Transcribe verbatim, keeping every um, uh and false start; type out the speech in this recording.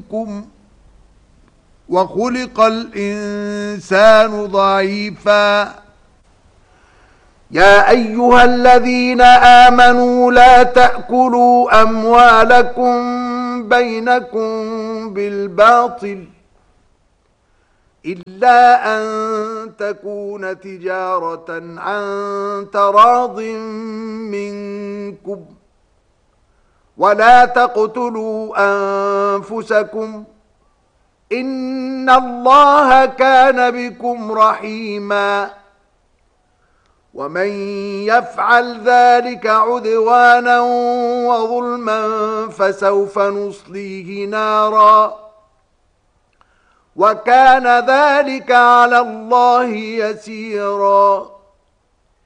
منكم وخلق الإنسان ضعيفا يا أيها الذين آمنوا لا تأكلوا أموالكم بينكم بالباطل إلا أن تكون تجارة عن تراض منكم ولا تقتلوا أنفسكم إن الله كان بكم رحيما ومن يفعل ذلك عدوانا وظلما فسوف نصليه نارا وكان ذلك على الله يسيرا